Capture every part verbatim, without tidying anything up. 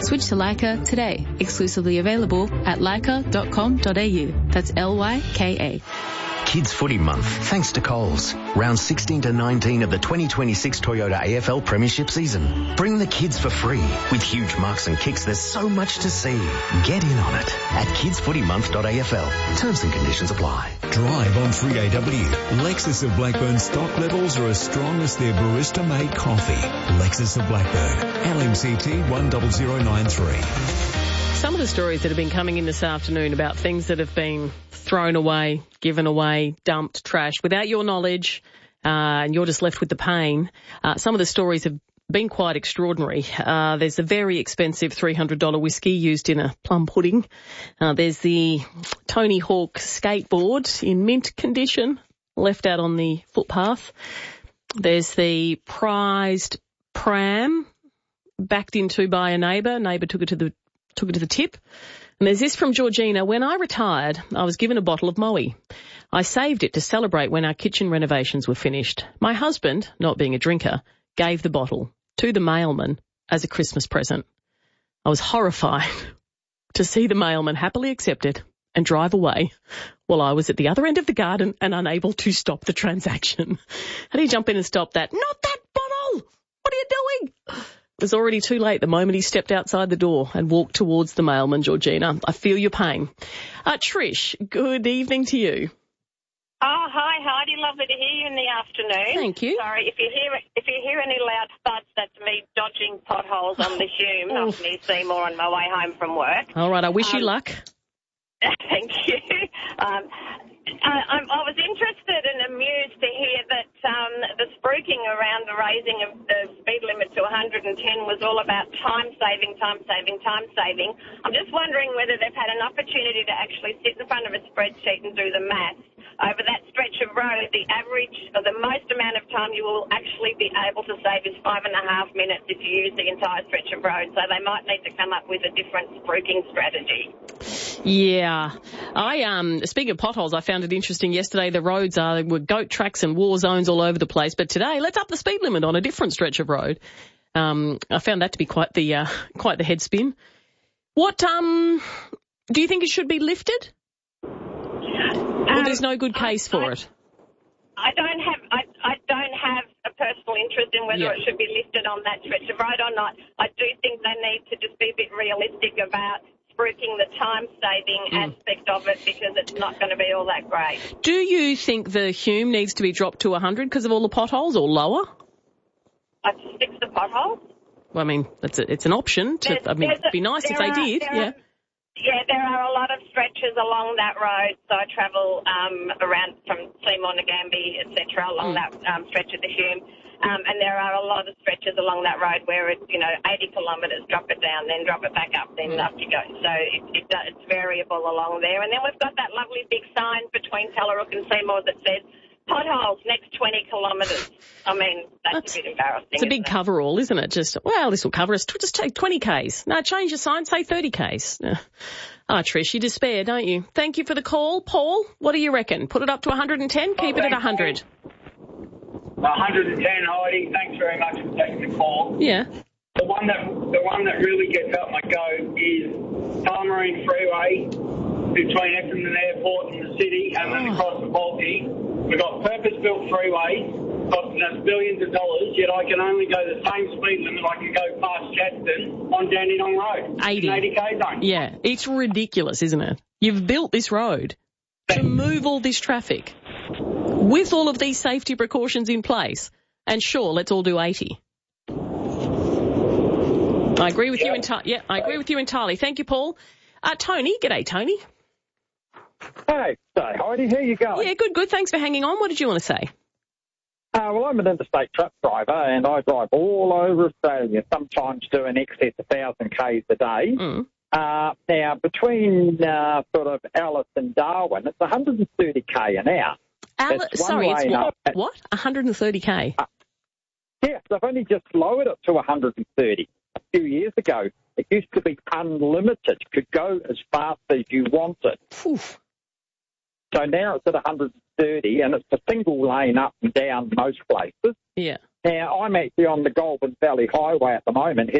Switch to Leica today. Exclusively available at leica dot com dot a u. That's L Y K A. Kids Footy Month, thanks to Coles. Round sixteen to nineteen of the twenty twenty-six Toyota A F L Premiership season. Bring the kids for free. With huge marks and kicks, there's so much to see. Get in on it at kids footy month dot a f l. Terms and conditions apply. Drive on three A W. Lexus of Blackburn stock levels are as strong as their barista-made coffee. Lexus of Blackburn. L M C T one zero zero nine three. Some of the stories that have been coming in this afternoon about things that have been thrown away, given away, dumped, trashed without your knowledge, uh, and you're just left with the pain. Uh, some of the stories have been quite extraordinary. Uh, there's a very expensive three hundred dollars whiskey used in a plum pudding. Uh, there's the Tony Hawk skateboard in mint condition left out on the footpath. There's the prized pram backed into by a neighbour. Neighbour took it to the took it to the tip. And there's this from Georgina. When I retired, I was given a bottle of Moe. I saved it to celebrate when our kitchen renovations were finished. My husband, not being a drinker, gave the bottle to the mailman as a Christmas present. I was horrified to see the mailman happily accept it and drive away while I was at the other end of the garden and unable to stop the transaction. How do you jump in and stop that? Not that bottle! What are you doing? It was already too late the moment he stepped outside the door and walked towards the mailman, Georgina. I feel your pain. Uh, Trish, good evening to you. Oh, hi, Heidi. Lovely to hear you in the afternoon. Thank you. Sorry, if you hear if you hear any loud thuds, that's me dodging potholes on the Hume up near Seymour on my way home from work. All right, I wish um, you luck. Thank you. Um, I, I, I was interested and amused to hear that um, the spruiking around the raising of the speed limit to one hundred ten was all about time saving, time saving, time saving. I'm just wondering whether they've had an opportunity to actually sit in front of a spreadsheet and do the maths. Over that stretch of road, the average or the most amount of time you will actually be able to save is five and a half minutes if you use the entire stretch of road. So they might need to come up with a different spruiking strategy. Yeah. I um speaking of potholes, I found it interesting yesterday. The roads are were goat tracks and war zones all over the place. But today, let's up the speed limit on a different stretch of road. Um, I found that to be quite the uh, quite the head spin. What um do you think it should be lifted? Well, there's no good case I, for I, it. I don't have I, I don't have a personal interest in whether yeah. it should be lifted on that stretch of road or not. I do think they need to just be a bit realistic about spruiking the time-saving mm. aspect of it because it's not going to be all that great. Do you think the Hume needs to be dropped to one hundred because of all the potholes or lower? I fix the potholes. Well, I mean, it's a, it's an option. To, I mean, it'd be nice if they are, did. Yeah. Are, Yeah, there are a lot of stretches along that road. So I travel um, around from Seymour, Nagambie, et cetera, along mm. that um, stretch of the Hume. Um, and there are a lot of stretches along that road where it's, you know, eighty kilometres, drop it down, then drop it back up, then mm. up you go. So it, it, it's variable along there. And then we've got that lovely big sign between Tallarook and Seymour that says, potholes next twenty kilometres. I mean, that's, that's a bit embarrassing. It's a big it? cover-all, isn't it? Just, well, this will cover us. Just take twenty kays. No, change your sign, say thirty kays. Ah, oh, Trish, you despair, don't you? Thank you for the call. Paul, what do you reckon? Put it up to one hundred ten? Keep oh, it at one hundred? one hundred ten, Heidi. Thanks very much for taking the call. Yeah. The one that the one that really gets up my goat is Tullamarine Freeway between Essendon Airport and the city and then oh. across the Baltic. We've got purpose-built freeways, costing us billions of dollars, yet I can only go the same speed limit I can go past Chadstone on Dandenong Road. eighty. eighty k zone. Yeah, it's ridiculous, isn't it? You've built this road to move all this traffic with all of these safety precautions in place. And sure, let's all do eighty. I agree with yeah. you entirely. Yeah, I agree with you entirely. Thank you, Paul. Uh, Tony, g'day, Tony. Hey, so Heidi, how you going? Yeah, good, good. Thanks for hanging on. What did you want to say? Uh, well, I'm an interstate truck driver and I drive all over Australia, sometimes do in excess of one thousand kays a day. Mm. Uh, now, between uh, sort of Alice and Darwin, it's one hundred thirty k an hour. Alice, it's sorry, it's what? At, what? one hundred thirty k? Uh, yes, they've only just lowered it to one hundred thirty. A few years ago, it used to be unlimited. You could go as fast as you wanted. Oof. So now it's at one hundred thirty, and it's a single lane up and down most places. Yeah. Now, I'm actually on the Goulburn Valley Highway at the moment, heading to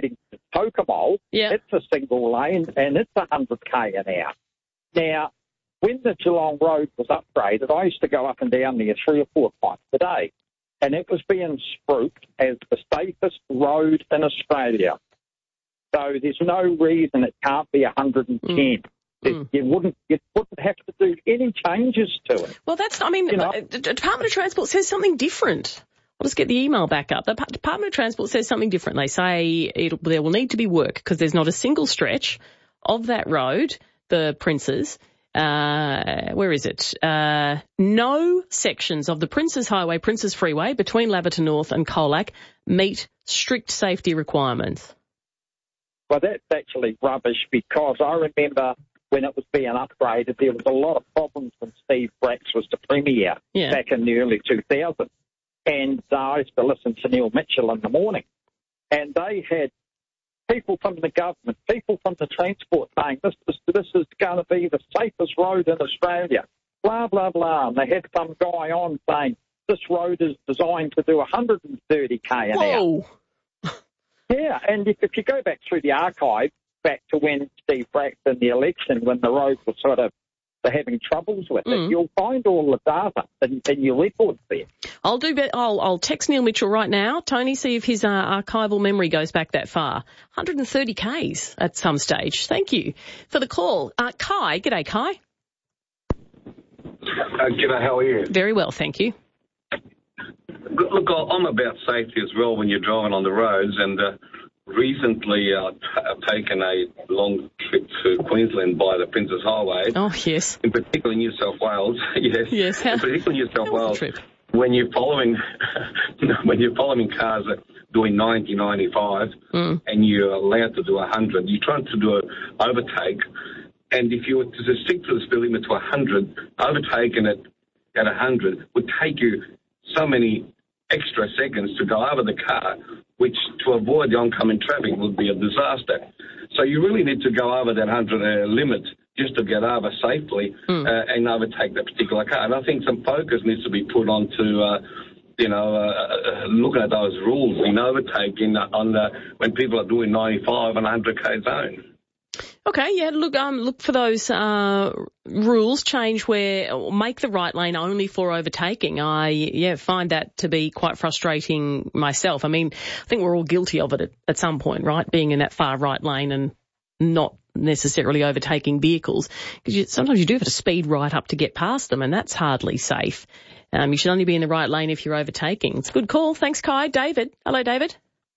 Tokemole, Yeah. it's a single lane and it's one hundred k an hour. Now, when the Geelong Road was upgraded, I used to go up and down there three or four times a day, and it was being spruiked as the safest road in Australia. So there's no reason it can't be one hundred ten. Mm. Mm. You wouldn't you wouldn't have to do any changes to it. Well, that's, I mean, you know, the Department of Transport says something different. I'll just get the email back up. The Department of Transport says something different. They say it'll, there will need to be work because there's not a single stretch of that road, the Princes. Uh, where is it? Uh, no sections of the Princes Highway, Princes Freeway between Laverton North and Colac meet strict safety requirements. Well, that's actually rubbish because I remember when it was being upgraded, there was a lot of problems when Steve Bracks was the Premier yeah. back in the early two thousands. And uh, I used to listen to Neil Mitchell in the morning. And they had people from the government, people from the transport saying this is, this is going to be the safest road in Australia, blah, blah, blah. And they had some guy on saying this road is designed to do one hundred thirty k an Whoa. hour. Yeah, and if, if you go back through the archive, back to when Steve Bracks in the election, when the road was sort of they're having troubles with it, mm. you'll find all the data in, in your records there. I'll do. I'll, I'll text Neil Mitchell right now, Tony, see if his uh, archival memory goes back that far. one hundred thirty kays at some stage. Thank you for the call. Uh, Kai, g'day, Kai. Uh, g'day, how are you? Very well, thank you. Look, I'm about safety as well when you're driving on the roads, and uh, recently uh, I've taken a long trip to Queensland by the Princes Highway. Oh, yes. In particular New South Wales. yes. Yes. How, in particular New South Wales. Trip? When you're following, when you're following cars that doing ninety, ninety-five, mm. and you're allowed to do one hundred, you're trying to do an overtake, and if you were to stick to the speed limit to one hundred, overtaking it at one hundred would take you so many extra seconds to go over the car, which to avoid the oncoming traffic would be a disaster. So you really need to go over that one hundred uh, limit just to get over safely mm. uh, and overtake that particular car. And I think some focus needs to be put on to, uh, you know, uh, uh, looking at those rules in overtaking on the, when people are doing ninety-five and one hundred k zone. Okay, yeah, look, um, look for those uh, rules change where or make the right lane only for overtaking. I, yeah, find that to be quite frustrating myself. I mean, I think we're all guilty of it at, at some point, right? Being in that far right lane and not necessarily overtaking vehicles, because you, sometimes you do have to speed right up to get past them, and that's hardly safe. Um, you should only be in the right lane if you're overtaking. It's a good call. Thanks, Kai. David. Hello, David.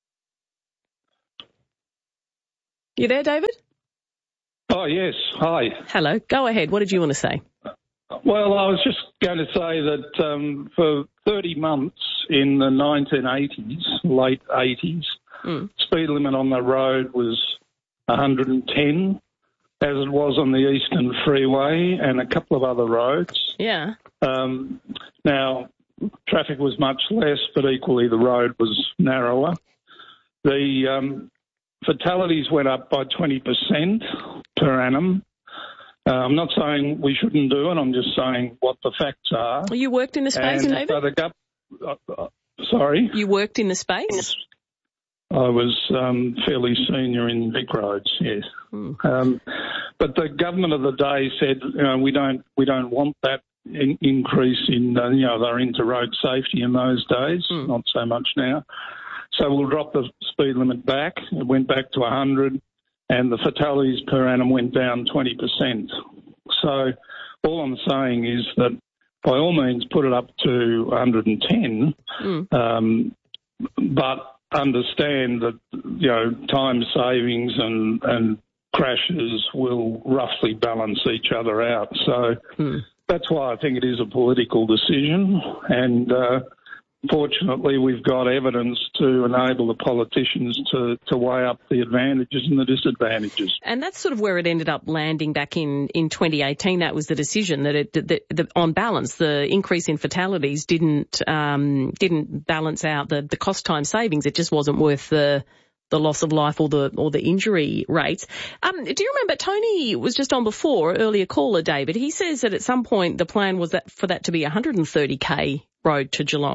You there, David? Oh, yes. Hi. Hello. Go ahead. What did you want to say? Well, I was just going to say that um, for thirty months in the nineteen eighties, late eighties, mm. speed limit on the road was one hundred ten, as it was on the Eastern Freeway and a couple of other roads. Yeah. Um, now, traffic was much less, but equally the road was narrower. The um, fatalities went up by twenty percent per annum. Uh, I'm not saying we shouldn't do it. I'm just saying what the facts are. Well, you worked in the space, and David? So the gov- uh, uh, sorry? You worked in the space? I was um, fairly senior in Vic Roads, yes. Mm. Um, but the government of the day said, you know, we don't we don't want that in- increase in, uh, you know, they're into road safety in those days, mm. not so much now. So we'll drop the speed limit back. It went back to one hundred, and the fatalities per annum went down twenty percent. So all I'm saying is that by all means put it up to one hundred ten, mm. um, but understand that, you know, time savings and, and crashes will roughly balance each other out. So mm. that's why I think it is a political decision, and uh, fortunately, we've got evidence to enable the politicians to, to weigh up the advantages and the disadvantages. And that's sort of where it ended up landing back in, in twenty eighteen. That was the decision that, it, that, that on balance, the increase in fatalities didn't um, didn't balance out the, the cost time savings. It just wasn't worth the the loss of life or the or the injury rates. Um, do you remember Tony was just on before, earlier caller David? He says that at some point the plan was that for that to be one hundred thirty k road to Geelong.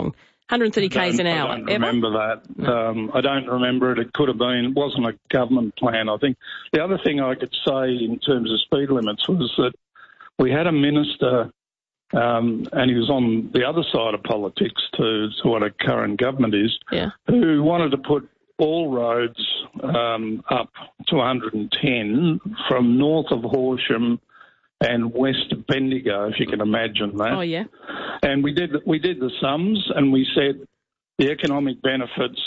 one hundred thirty k's an hour. I don't ever? remember that. No. Um, I don't remember it. It could have been. It wasn't a government plan, I think. The other thing I could say in terms of speed limits was that we had a minister, um, and he was on the other side of politics to, to what a current government is, yeah. who wanted to put all roads um, up to one hundred ten from north of Horsham and west of Bendigo, if you can imagine that. Oh, yeah. And we did we did the sums, and we said the economic benefits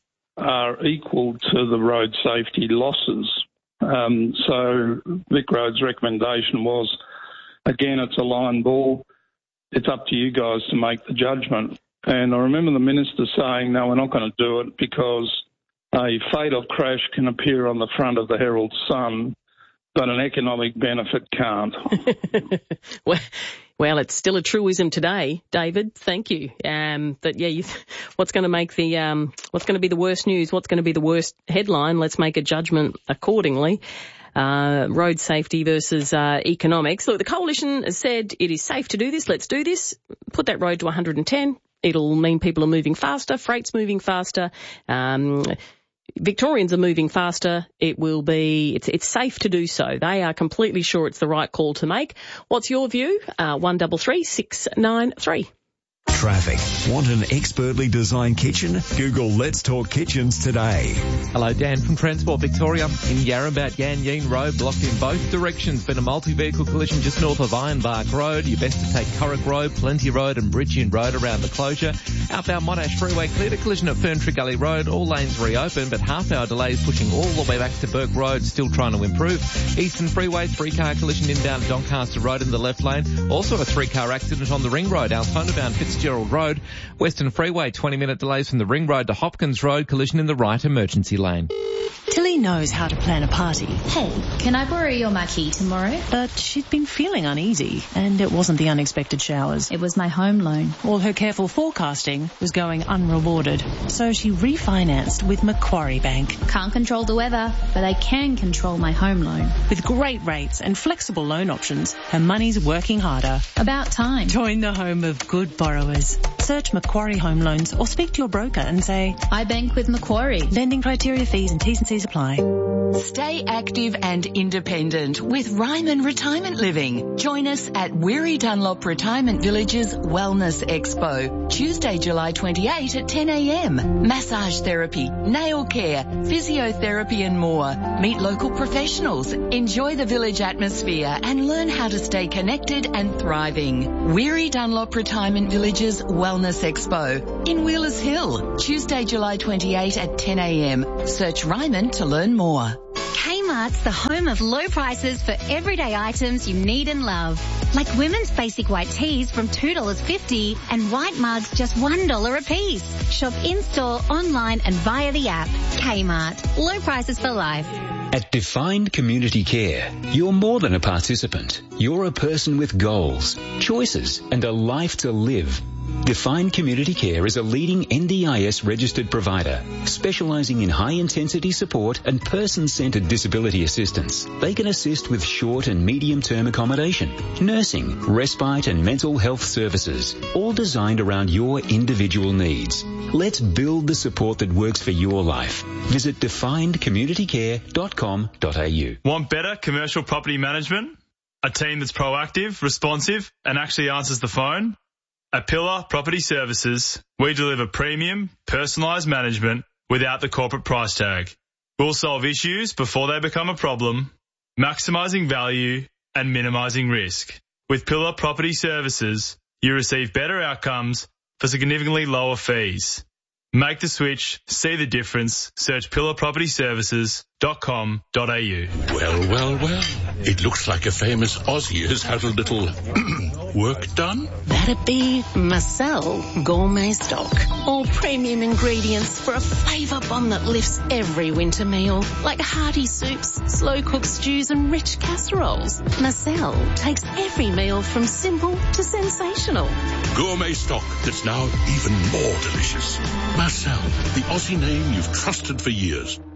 are equal to the road safety losses. Um, so Vic Road's recommendation was, again, it's a line ball. It's up to you guys to make the judgment. And I remember the minister saying, no, we're not going to do it because a fatal crash can appear on the front of the Herald Sun, but an economic benefit can't. well, well, it's still a truism today, David. Thank you. Um, but yeah, you, what's going to make the um, what's going to be the worst news? What's going to be the worst headline? Let's make a judgment accordingly. Uh, road safety versus uh, economics. Look, the coalition has said it is safe to do this. Let's do this. Put that road to one hundred ten. It'll mean people are moving faster. Freight's moving faster. Um, Victorians are moving faster. It will be, it's, it's safe to do so. They are completely sure it's the right call to make. What's your view? Uh, one double three six nine three. Traffic. Want an expertly designed kitchen? Google Let's Talk Kitchens today. Hello, Dan from Transport Victoria. In Yarrambat Yan Yeen Road, blocked in both directions. Been a multi-vehicle collision just north of Ironbark Road. You're best to take Curragh Road, Plenty Road and Bridgeend Road around the closure. Outbound Monash Freeway cleared a collision at Ferntree Gully Road. All lanes reopened, but half-hour delays pushing all the way back to Burke Road. Still trying to improve. Eastern Freeway, three-car collision inbound Doncaster Road in the left lane. Also a three-car accident on the Ring Road, Altona bound Fitzgerald Road. Western Freeway, twenty minute delays from the Ring Road to Hopkins Road, collision in the right emergency lane. Tilly knows how to plan a party. Hey, can I borrow your marquee tomorrow? But she'd been feeling uneasy, and it wasn't the unexpected showers. It was my home loan. All her careful forecasting was going unrewarded, so she refinanced with Macquarie Bank. Can't control the weather, but I can control my home loan. With great rates and flexible loan options, her money's working harder. About time. Join the home of good borrowers. Search Macquarie Home Loans or speak to your broker and say, I bank with Macquarie. Lending criteria, fees and T's and C's apply. Stay active and independent with Ryman Retirement Living. Join us at Weary Dunlop Retirement Village's Wellness Expo, Tuesday, July twenty-eighth at ten a.m. Massage therapy, nail care, physiotherapy and more. Meet local professionals, enjoy the village atmosphere and learn how to stay connected and thriving. Weary Dunlop Retirement Village's Wellness Expo in Wheelers Hill, Tuesday, July twenty-eighth at ten a.m. Search Ryman to learn more. Kmart's the home of low prices for everyday items you need and love. Like women's basic white tees from two dollars fifty and white mugs just one dollar a piece. Shop in-store, online and via the app. Kmart. Low prices for life. At Defined Community Care, you're more than a participant. You're a person with goals, choices and a life to live. Defined Community Care is a leading N D I S registered provider, specialising in high-intensity support and person-centred disability assistance. They can assist with short and medium-term accommodation, nursing, respite and mental health services, all designed around your individual needs. Let's build the support that works for your life. Visit defined community care dot com dot a u. Want better commercial property management? A team that's proactive, responsive and actually answers the phone? At Pillar Property Services, we deliver premium, personalised management without the corporate price tag. We'll solve issues before they become a problem, maximising value and minimising risk. With Pillar Property Services, you receive better outcomes for significantly lower fees. Make the switch, see the difference, search pillar property services dot com dot a u. Well, well, well. It looks like a famous Aussie has had a little work done. That'd be Marcel Gourmet Stock. All premium ingredients for a flavour bomb that lifts every winter meal. Like hearty soups, slow-cooked stews and rich casseroles. Marcel takes every meal from simple to sensational. Gourmet Stock that's now even more delicious. Marcel, the Aussie name you've trusted for years.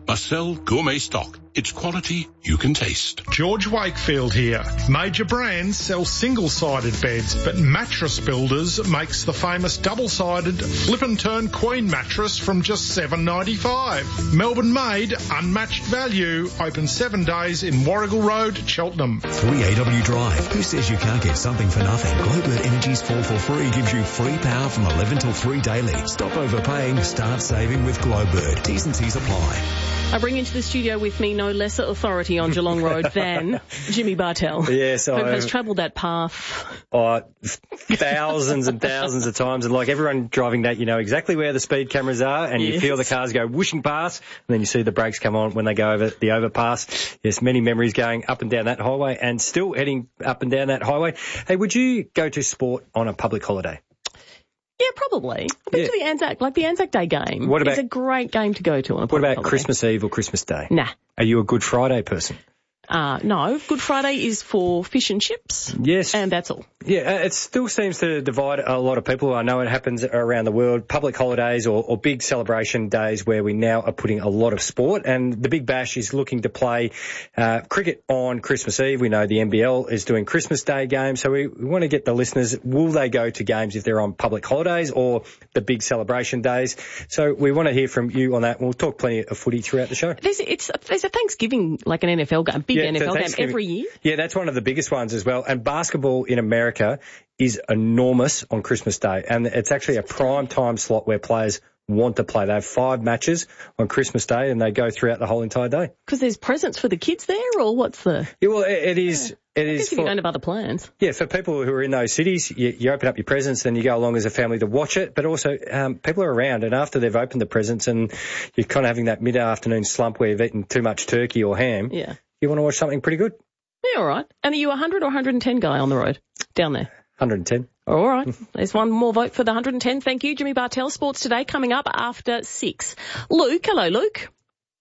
Marcel Gourmet Stock. It's quality you can taste. George Wakefield here. Major brands sell single-sided beds, but Mattress Builders makes the famous double-sided flip and turn queen mattress from just seven dollars ninety-five. Melbourne made, unmatched value. Open seven days in Warrigal Road, Cheltenham. three A W Drive. Who says you can't get something for nothing? Globert Energy's four for free gives you free power from eleven till three daily. Stop overpaying, start saving with Globert. T's and C's apply. I bring into the studio with me no lesser authority on Geelong Road than Jimmy Bartell. Yes, who I has travelled that path. Oh, thousands and thousands of times, and like everyone driving that, you know exactly where the speed cameras are, and yes. You feel the cars go whooshing past, and then you see the brakes come on when they go over the overpass. Yes, many memories going up and down that highway, and still heading up and down that highway. Hey, would you go to sport on a public holiday? Yeah, probably. I've been yeah. to the Anzac, like the Anzac Day game. What about, it's a great game to go to on a public What about holiday. Christmas Eve or Christmas Day? Nah. Are you a Good Friday person? Uh, no, Good Friday is for fish and chips. Yes. And that's all. Yeah, it still seems to divide a lot of people. I know it happens around the world, public holidays or, or big celebration days where we now are putting a lot of sport. And the Big Bash is looking to play uh, cricket on Christmas Eve. We know the N B L is doing Christmas Day games. So we, we want to get the listeners, will they go to games if they're on public holidays or the big celebration days? So we want to hear from you on that. We'll talk plenty of footy throughout the show. There's, it's, there's a Thanksgiving, like an N F L game, big yeah, N F L game every year. Yeah, that's one of the biggest ones as well. And basketball in America is enormous on Christmas Day. And it's actually a prime time slot where players want to play. They have five matches on Christmas Day and they go throughout the whole entire day. Because there's presents for the kids there, or what's the... Yeah, well, it, it is... Yeah. It I is guess if for, you don't have other plans. Yeah, for people who are in those cities, you, you open up your presents, then you go along as a family to watch it. But also, um, people are around, and after they've opened the presents and you're kind of having that mid-afternoon slump where you've eaten too much turkey or ham, yeah. you want to watch something pretty good. Yeah, all right. And are you a one hundred or one hundred ten guy on the road down there? one hundred ten. All right. There's one more vote for the one hundred ten. Thank you, Jimmy Bartell. Sports Today coming up after six. Luke. Hello, Luke.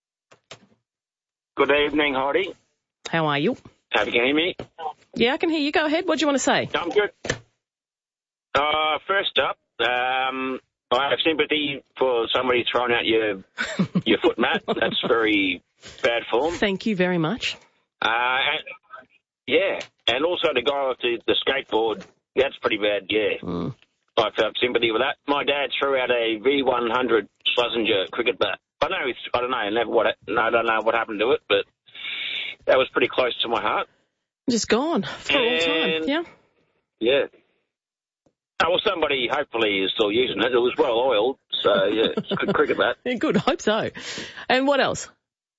Good evening, Heidi. How are you? Have you can hear me? Yeah, I can hear you. Go ahead. What do you want to say? I'm good. Uh, first up, um, I have sympathy for somebody throwing out your your foot mat. That's very bad form. Thank you very much. Uh, and, yeah, and also the guy with the, the skateboard, that's pretty bad, yeah. Mm. I have sympathy with that. My dad threw out a V one hundred Schlesinger cricket bat. I know, it's, I don't know, never what, I don't know what happened to it, but that was pretty close to my heart. Just gone for and, all time, yeah? Yeah. Oh, well, somebody hopefully is still using it. It was well oiled, so, yeah, it's a good cricket bat. Yeah, good, hope so. And what else?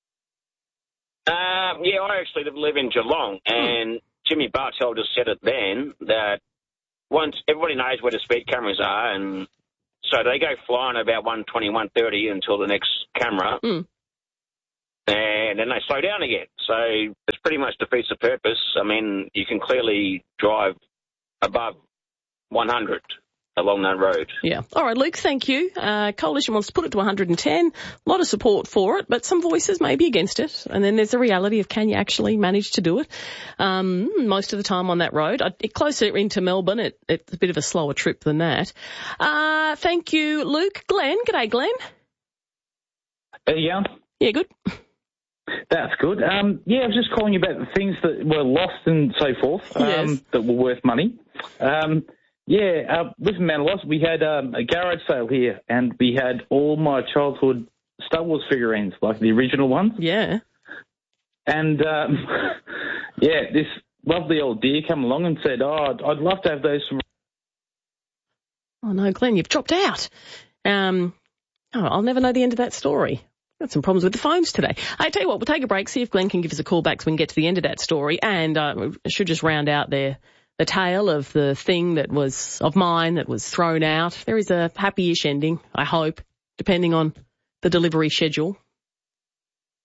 Um, yeah, I actually live in Geelong, and Jimmy Bartell just said it then, that once everybody knows where the speed cameras are, and so they go flying about one twenty, one thirty until the next camera, mm. and then they slow down again. So it pretty much defeats the purpose. I mean, you can clearly drive above one hundred along that road. Yeah. All right, Luke, thank you. Uh, Coalition wants to put it to one hundred ten. A lot of support for it, but some voices may be against it. And then there's the reality of can you actually manage to do it? Um, most of the time on that road. Uh, closer into Melbourne, it, it's a bit of a slower trip than that. Uh, thank you, Luke. Glenn. G'day, Glenn. Uh, yeah. Yeah, good. That's good. Um, yeah, I was just calling you about the things that were lost and so forth, um, yes. that were worth money. Um, Yeah, uh, with Mount Lost, we had um, a garage sale here, and we had all my childhood Star Wars figurines, like the original ones. Yeah. And, um, yeah, this lovely old dear came along and said, oh, I'd, I'd love to have those. Oh, no, Glenn, you've dropped out. Um, oh, I'll never know the end of that story. Got some problems with the phones today. I tell you what, we'll take a break, see if Glenn can give us a call back so we can get to the end of that story, and uh, I should just round out there. The tale of the thing that was of mine that was thrown out. There is a happy-ish ending, I hope, depending on the delivery schedule.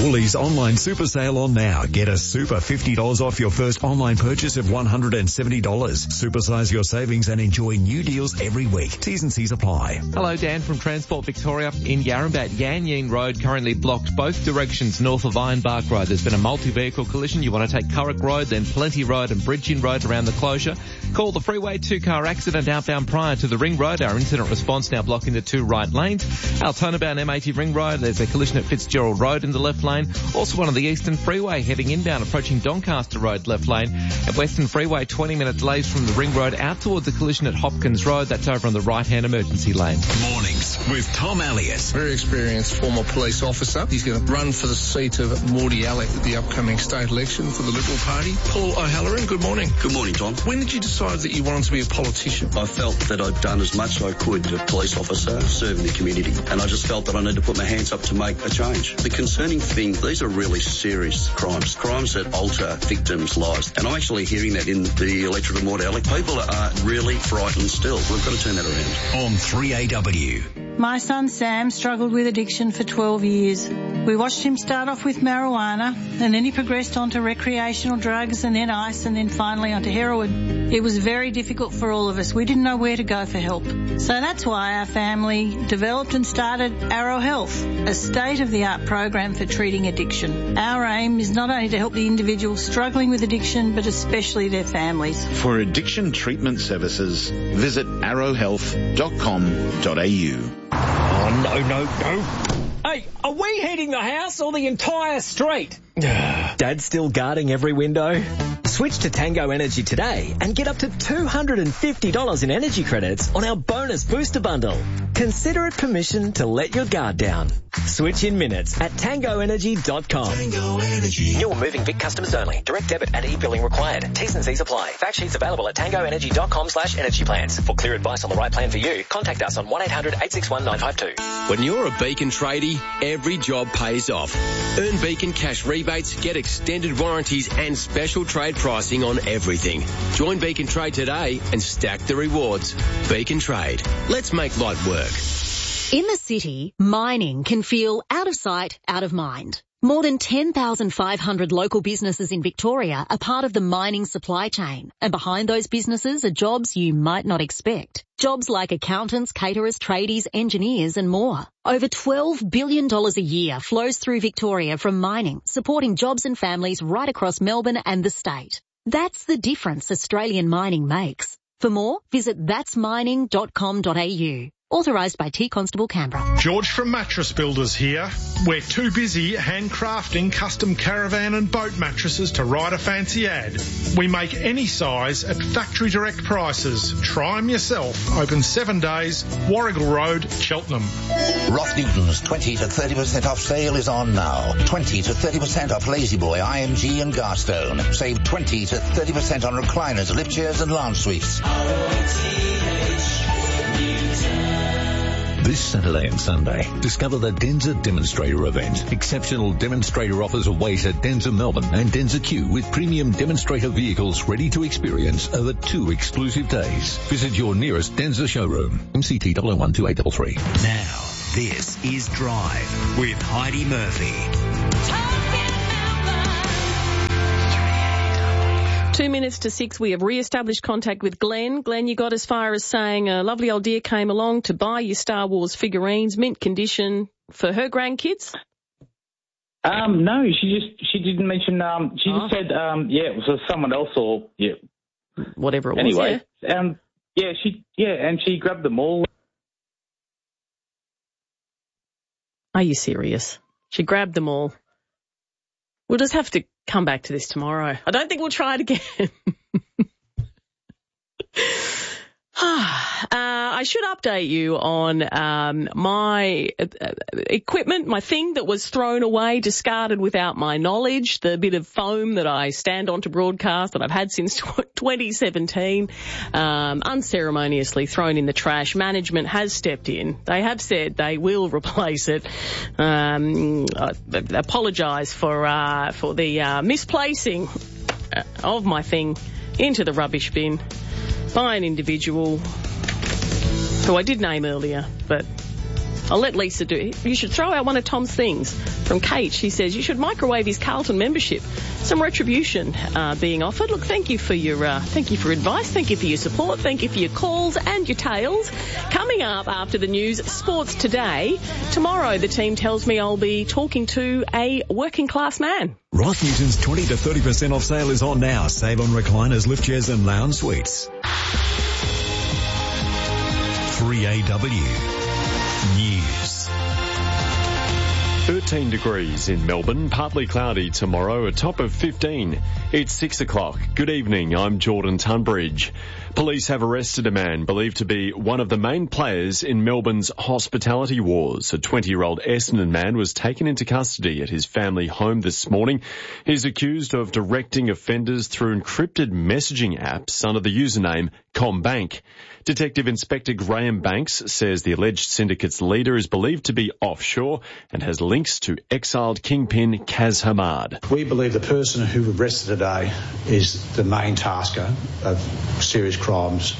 Woolies online super sale on now. Get a super fifty dollars off your first online purchase of one hundred seventy dollars. Supersize your savings and enjoy new deals every week. T's and C's apply. Hello, Dan from Transport Victoria. In Yarrambat, Yan Yean Road currently blocked both directions north of Ironbark Road. There's been a multi-vehicle collision. You want to take Currick Road, then Plenty Road and Bridging Road around the closure. Call the freeway, two-car accident outbound prior to the Ring Road. Our incident response now blocking the two right lanes. Altona bound M eighty Ring Road. There's a collision at Fitzgerald Road in the left lane. Also one on the Eastern Freeway heading inbound approaching Doncaster Road left lane. At Western Freeway, twenty minute delays from the Ring Road out towards a collision at Hopkins Road. That's over on the right-hand emergency lane. Mornings with Tom Elliott. Very experienced former police officer. He's going to run for the seat of Mordy Alley at the upcoming state election for the Liberal Party. Paul O'Halloran, good morning. Good morning, Tom. When did you decide that you wanted to be a politician? I felt that I'd done as much as I could as a police officer serving the community, and I just felt that I needed to put my hands up to make a change. The concerning thing, these are really serious crimes, crimes that alter victims' lives, and I'm actually hearing that in the electorate of Mordy Alley. People are really frightened still. We've got to turn that around. On three A W. My son Sam struggled with addiction for twelve years. We watched him start off with marijuana, and then he progressed onto recreational drugs, and then ice, and then finally onto heroin. It was very difficult for all of us. We didn't know where to go for help. So that's why our family developed and started Arrow Health, a state-of-the-art program for treating addiction. Our aim is not only to help the individual struggling with addiction, but especially their families. For addiction treatment services, visit arrow health dot com dot a u. Oh, no, no, no. Hey, are we heating the house or the entire street? Dad's still guarding every window? Switch to Tango Energy today and get up to two hundred fifty dollars in energy credits on our bonus booster bundle. Consider it permission to let your guard down. Switch in minutes at tango energy dot com. Tango Energy. New moving Vic customers only. Direct debit and e-billing required. T's and C's apply. Fact sheets available at tango energy dot com slash energy plans. For clear advice on the right plan for you, contact us on one eight hundred eight six one nine five two. When you're a Beacon tradie, every job pays off. Earn Beacon cash rebates, get extended warranties and special trade pricing on everything. Join Beacon Trade today and stack the rewards. Beacon Trade. Let's make light work. In the city, mining can feel out of sight, out of mind. More than ten thousand five hundred local businesses in Victoria are part of the mining supply chain. And behind those businesses are jobs you might not expect. Jobs like accountants, caterers, tradies, engineers and more. Over twelve billion dollars a year flows through Victoria from mining, supporting jobs and families right across Melbourne and the state. That's the difference Australian mining makes. For more, visit that's mining dot com dot a u. Authorised by T Constable Canberra. George from Mattress Builders here. We're too busy handcrafting custom caravan and boat mattresses to write a fancy ad. We make any size at factory direct prices. Try them yourself. Open seven days, Warrigal Road, Cheltenham. Roth Newton's twenty to thirty percent off sale is on now. twenty to thirty percent off Lazy Boy, I M G and Garstone. Save twenty to thirty percent on recliners, lip chairs and lounge suites. This Saturday and Sunday, discover the Denza Demonstrator event. Exceptional demonstrator offers await at Denza Melbourne and Denza Q with premium demonstrator vehicles ready to experience over two exclusive days. Visit your nearest Denza showroom. M C T zero zero one two eight three three. Now, this is Drive with Heidi Murphy. Two minutes to six, we have re-established contact with Glenn. Glenn, you got as far as saying a lovely old dear came along to buy your Star Wars figurines, mint condition, for her grandkids? Um, no, she just, she didn't mention, um, she oh. just said, um, yeah, it was for someone else or, yeah. Whatever it was, anyway, yeah. um, yeah, she, yeah, and she grabbed them all. Are you serious? She grabbed them all. We'll just have to come back to this tomorrow. I don't think we'll try it again. uh, I should update you on um, my uh, equipment, my thing that was thrown away, discarded without my knowledge, the bit of foam that I stand on to broadcast that I've had since twenty seventeen, um, unceremoniously thrown in the trash. Management has stepped in. They have said they will replace it. Um, I apologise for uh, for the uh, misplacing of my thing into the rubbish bin by an individual who I did name earlier, but I'll let Lisa do it. You should throw out one of Tom's things. From Kate, she says, you should microwave his Carlton membership. Some retribution uh, being offered. Look, thank you for your uh, thank you for advice. Thank you for your support. Thank you for your calls and your tales. Coming up after the news, Sports Today. Tomorrow, the team tells me I'll be talking to a working class man. Rothmutton's twenty to thirty percent off sale is on now. Save on recliners, lift chairs and lounge suites. three A W News. thirteen degrees in Melbourne, partly cloudy tomorrow, a top of fifteen. It's six o'clock. Good evening, I'm Jordan Tunbridge. Police have arrested a man believed to be one of the main players in Melbourne's hospitality wars. A twenty-year-old Essendon man was taken into custody at his family home this morning. He's accused of directing offenders through encrypted messaging apps under the username CommBank. Detective Inspector Graham Banks says the alleged syndicate's leader is believed to be offshore and has links to exiled kingpin Kaz Hamad. We believe the person who was arrested today is the main tasker of serious crimes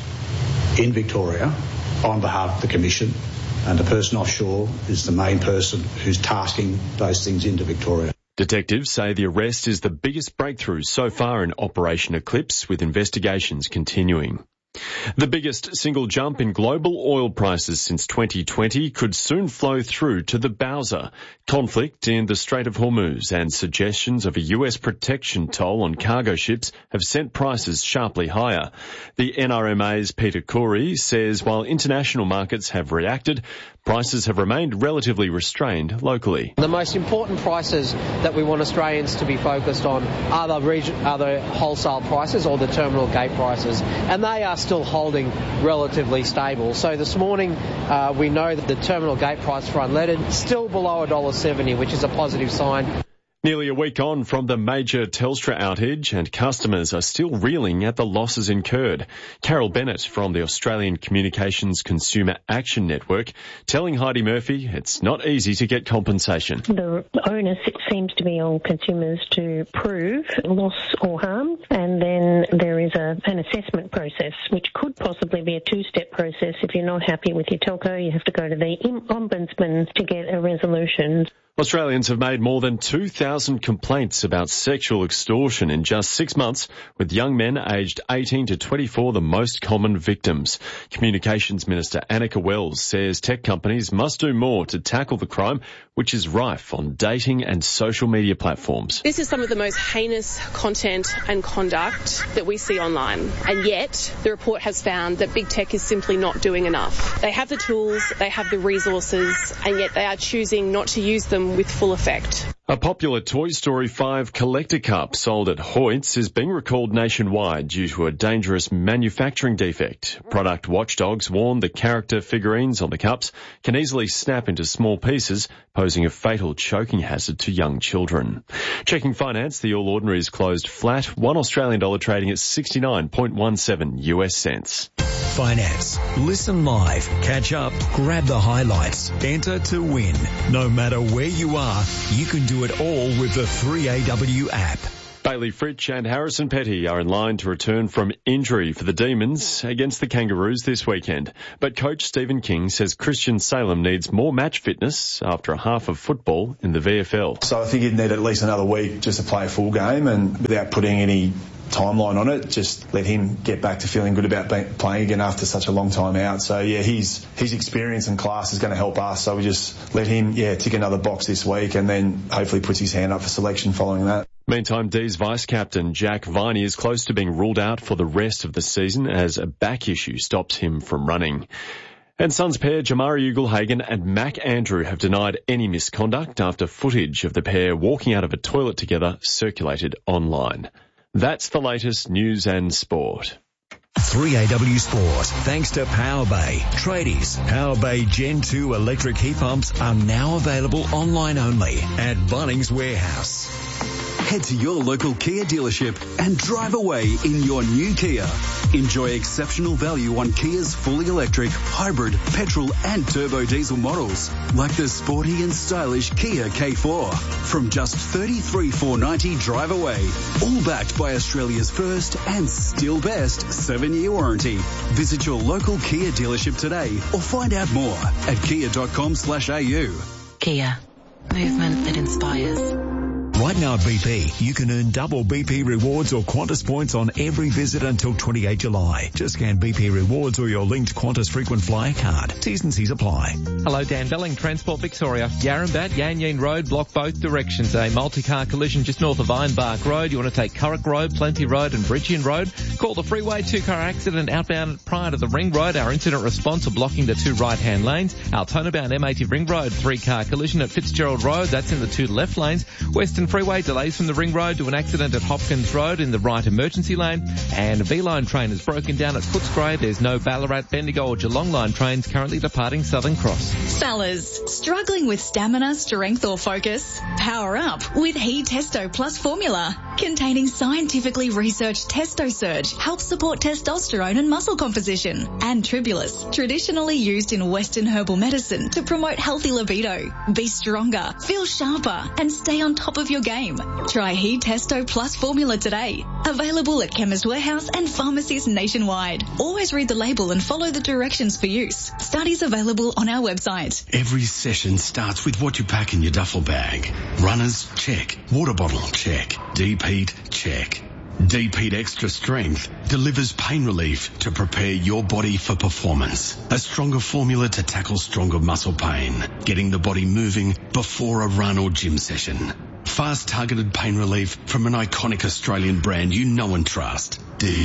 in Victoria on behalf of the Commission, and the person offshore is the main person who's tasking those things into Victoria. Detectives say the arrest is the biggest breakthrough so far in Operation Eclipse, with investigations continuing. The biggest single jump in global oil prices since twenty twenty could soon flow through to the Bowser. Conflict in the Strait of Hormuz and suggestions of a U S protection toll on cargo ships have sent prices sharply higher. The N R M A's Peter Corey says while international markets have reacted, prices have remained relatively restrained locally. The most important prices that we want Australians to be focused on are the, region, are the wholesale prices or the terminal gate prices, and they are still holding relatively stable. So this morning uh, we know that the terminal gate price for unleaded is still below one dollar seventy, which is a positive sign. Nearly a week on from the major Telstra outage, and customers are still reeling at the losses incurred. Carol Bennett from the Australian Communications Consumer Action Network telling Heidi Murphy it's not easy to get compensation. The onus, it seems to be on consumers to prove loss or harm, and then there is a, an assessment process, which could possibly be a two-step process. If you're not happy with your telco, you have to go to the Ombudsman to get a resolution. Australians have made more than two thousand complaints about sexual extortion in just six months, with young men aged eighteen to twenty-four the most common victims. Communications Minister Annika Wells says tech companies must do more to tackle the crime, which is rife on dating and social media platforms. This is some of the most heinous content and conduct that we see online, and yet the report has found that big tech is simply not doing enough. They have the tools, they have the resources, and yet they are choosing not to use them with full effect. A popular Toy Story five collector cup sold at Hoyts is being recalled nationwide due to a dangerous manufacturing defect. Product watchdogs warn the character figurines on the cups can easily snap into small pieces, posing a fatal choking hazard to young children. Checking finance, the All Ordinary is closed flat, one Australian dollar trading at sixty-nine point one seven U S cents. Finance. Listen live, catch up, grab the highlights, enter to win. No matter where you are, you can do it all with the three A W app. Bailey Fritsch and Harrison Petty are in line to return from injury for the Demons against the Kangaroos this weekend. But coach Stephen King says Christian Salem needs more match fitness after a half of football in the V F L. So I think he'd need at least another week just to play a full game, and without putting any timeline on it, just let him get back to feeling good about being, playing again after such a long time out. So yeah, his his experience and class is going to help us. So we just let him yeah tick another box this week, and then hopefully puts his hand up for selection following that. Meantime, D's vice-captain Jack Viney is close to being ruled out for the rest of the season as a back issue stops him from running. And Suns pair Jamari Ugle-Hagan and Mac Andrew have denied any misconduct after footage of the pair walking out of a toilet together circulated online. That's the latest news and sport. three A W Sport, thanks to Powerbay. Tradies, Powerbay Gen two electric heat pumps are now available online only at Bunnings Warehouse. Head to your local Kia dealership and drive away in your new Kia. Enjoy exceptional value on Kia's fully electric, hybrid, petrol and turbo diesel models, like the sporty and stylish Kia K four, from just thirty-three thousand four hundred ninety dollars drive away, all backed by Australia's first and still best seven-year warranty. Visit your local Kia dealership today or find out more at kia dot com slash a u. Kia. Movement that inspires. Right now at B P, you can earn double B P rewards or Qantas points on every visit until twenty-eighth of July. Just scan B P rewards or your linked Qantas frequent flyer card. T's and C's apply. Hello, Dan Belling, Transport Victoria. Yarrambat, Yanyin Road, block both directions. A multi-car collision just north of Ironbark Road. You want to take Currick Road, Plenty Road and Bridgeon Road. Call the freeway, two-car accident outbound prior to the Ring Road. Our incident response are blocking the two right-hand lanes. Altona-bound M eighty Ring Road, three-car collision at Fitzgerald Road. That's in the two left lanes. Western Freeway, delays from the Ring Road to an accident at Hopkins Road in the right emergency lane. And a V-Line train is broken down at Footscray. There's no Ballarat, Bendigo or Geelong Line trains currently departing Southern Cross. Fellas, struggling with stamina, strength or focus? Power up with He Testo Plus formula. Containing scientifically researched Testo Surge, helps support testosterone and muscle composition. And Tribulus, traditionally used in Western herbal medicine to promote healthy libido. Be stronger, feel sharper and stay on top of your game. Try He Testo Plus formula today. Available at Chemist Warehouse and pharmacies nationwide. Always read the label and follow the directions for use. Studies available on our website. Every session starts with what you pack in your duffel bag. Runners, check. Water bottle, check. Deep heat, check. Deep Heat Extra Strength delivers pain relief to prepare your body for performance. A stronger formula to tackle stronger muscle pain, getting the body moving before a run or gym session. Fast targeted pain relief from an iconic Australian brand you know and trust. Deep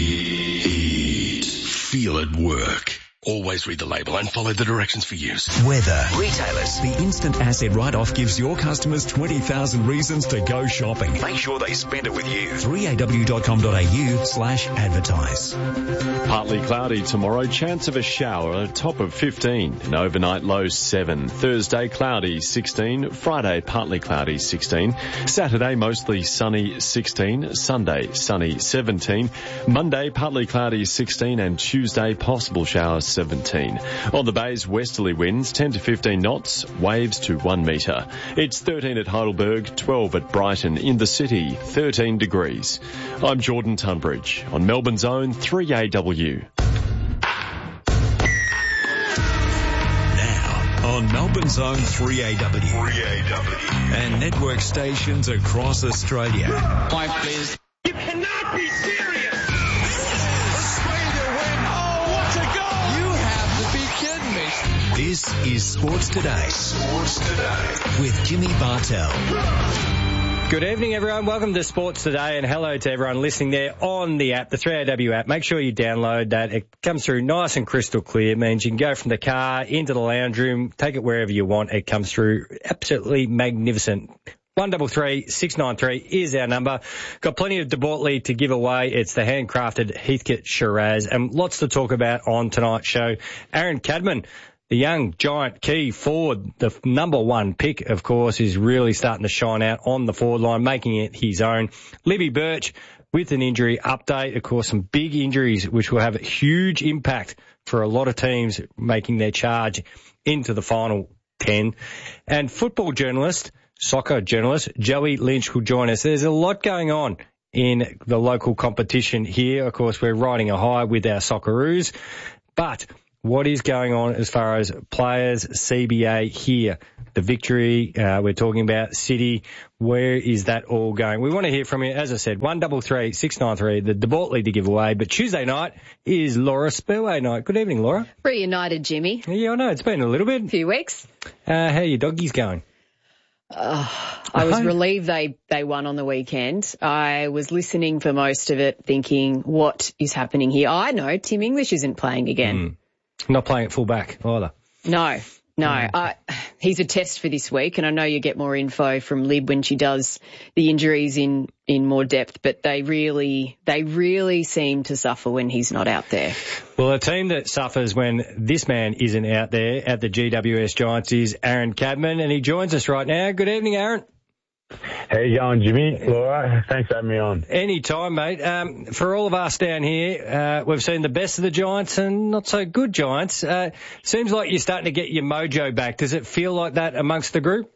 Heat. Feel it work. Always read the label and follow the directions for use. Weather. Retailers. The instant asset write-off gives your customers twenty thousand reasons to go shopping. Make sure they spend it with you. three a w dot com dot a u slash advertise. Partly cloudy tomorrow, chance of a shower, a top of fifteen, an overnight low seven. Thursday cloudy sixteen, Friday partly cloudy sixteen, Saturday mostly sunny sixteen, Sunday sunny seventeen, Monday partly cloudy sixteen and Tuesday possible showers seventeen. On the bays, westerly winds ten to fifteen knots, waves to one metre. It's thirteen at Heidelberg, twelve at Brighton. In the city, thirteen degrees. I'm Jordan Tunbridge on Melbourne's own three A W. Now, on Melbourne's own three A W. three A W. And network stations across Australia. Wife, please. You cannot be serious! This is Sports Today. Sports Today. With Jimmy Bartell. Good evening, everyone. Welcome to Sports Today, and hello to everyone listening there on the app, the three A W app. Make sure you download that. It comes through nice and crystal clear. It means you can go from the car into the lounge room, take it wherever you want. It comes through absolutely magnificent. one double three six nine three is our number. Got plenty of DeBortley to give away. It's the handcrafted Heathcote Shiraz, and lots to talk about on tonight's show. Aaron Cadman, the young giant key forward, the number one pick, of course, is really starting to shine out on the forward line, making it his own. Libby Birch with an injury update. Of course, some big injuries which will have a huge impact for a lot of teams making their charge into the final ten. And football journalist, soccer journalist, Joey Lynch will join us. There's a lot going on in the local competition here. Of course, we're riding a high with our Socceroos, but what is going on as far as players, C B A here? The victory, uh, we're talking about City. Where is that all going? We want to hear from you. As I said, one double three six nine three, the DeBortley to give away. But Tuesday night is Laura Spurway night. Good evening, Laura. Reunited, Jimmy. Yeah, I know. It's been a little bit. A few weeks. Uh, how are your doggies going? Uh, I was relieved they, they won on the weekend. I was listening for most of it thinking, what is happening here? I know Tim English isn't playing again. Mm. Not playing at full back either. No, no. Uh, he's a test for this week, and I know you get more info from Lib when she does the injuries in, in more depth, but they really, they really seem to suffer when he's not out there. Well, a team that suffers when this man isn't out there at the G W S Giants is Aaron Cadman, and he joins us right now. Good evening, Aaron. How you going, Jimmy? Laura, thanks for having me on. Anytime, mate. Um, for all of us down here, uh, we've seen the best of the Giants and not so good Giants. Uh, seems like you're starting to get your mojo back. Does it feel like that amongst the group?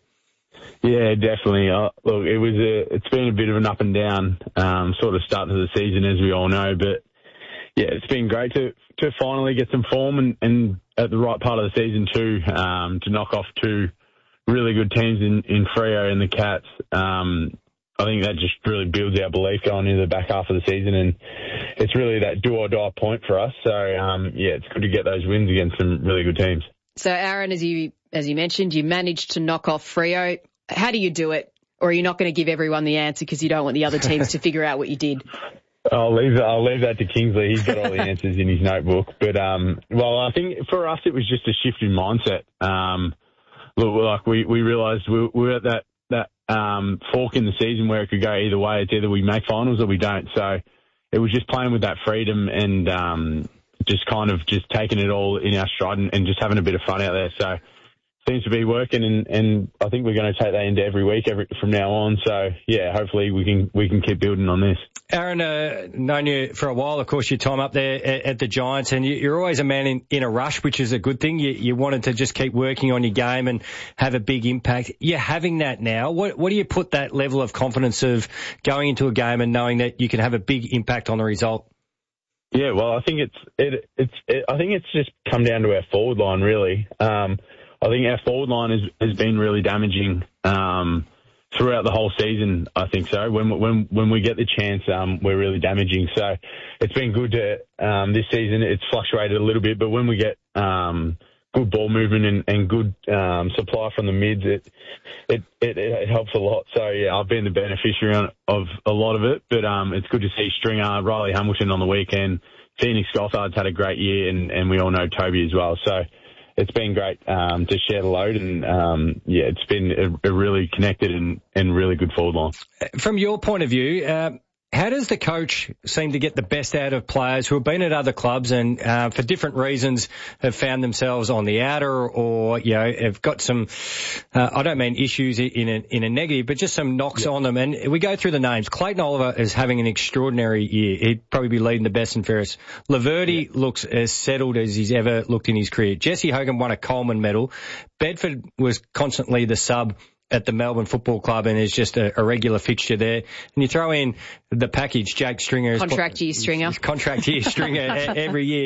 Yeah, definitely. Uh, look, it was a, it's been a bit of an up and down um, sort of start to the season, as we all know. But yeah, it's been great to to finally get some form and, and at the right part of the season too, um, to knock off two really good teams in, in Freo and the Cats. Um, I think that just really builds our belief going into the back half of the season, and it's really that do or die point for us. So um, yeah, it's good to get those wins against some really good teams. So Aaron, as you as you mentioned, you managed to knock off Freo. How do you do it? Or are you not going to give everyone the answer because you don't want the other teams to figure out what you did? I'll leave that, I'll leave that to Kingsley. He's got all the answers in his notebook. But, um, well, I think for us it was just a shift in mindset. Um, look, like we, we realised we, we were at that, that um, fork in the season where it could go either way. It's either we make finals or we don't. So it was just playing with that freedom and um, just kind of just taking it all in our stride and, and just having a bit of fun out there. So seems to be working, and, and I think we're going to take that into every week every, from now on. So, yeah, hopefully we can we can keep building on this. Aaron, uh, known you for a while, of course, your time up there at, at the Giants, and you, you're always a man in, in a rush, which is a good thing. You, you wanted to just keep working on your game and have a big impact. You're having that now. What, what do you put that level of confidence of going into a game and knowing that you can have a big impact on the result? Yeah, well, I think it's it, it's it, I think it's just come down to our forward line, really. Um, I think our forward line has, has been really damaging um, throughout the whole season, I think so. When when when we get the chance, um, we're really damaging. So it's been good to um, this season. It's fluctuated a little bit, but when we get um, good ball movement and, and good um, supply from the mids, it, it it it helps a lot. So, yeah, I've been the beneficiary on, of a lot of it, but um, it's good to see Stringer, Riley Hamilton on the weekend. Phoenix Gothard's had a great year, and, and we all know Toby as well. So it's been great um, to share the load, and um, yeah, it's been a, a really connected and, and really good forward line. From your point of view, uh, how does the coach seem to get the best out of players who have been at other clubs and uh, for different reasons have found themselves on the outer, or you know have got some uh, I don't mean issues in a, in a negative, but just some knocks yeah. on them? And we go through the names. Clayton Oliver is having an extraordinary year. He'd probably be leading the best and fairest. Laverty yeah. looks as settled as he's ever looked in his career. Jesse Hogan won a Coleman medal. Bedford was constantly the sub at the Melbourne Football Club and is just a, a regular fixture there. And you throw in the package, Jake Stringer. Contract year Stringer. Contract year Stringer every year.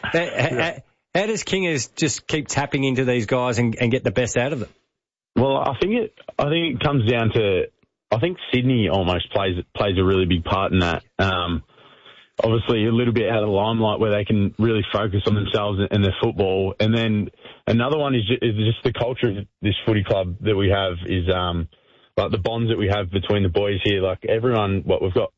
How, how does Kingers just keep tapping into these guys and, and get the best out of them? Well, I think it, I think it comes down to, I think Sydney almost plays, plays a really big part in that. Um, obviously a little bit out of the limelight where they can really focus on themselves and their football. And then another one is just, is just the culture of this footy club that we have is, um, like the bonds that we have between the boys here. Like everyone, what we've got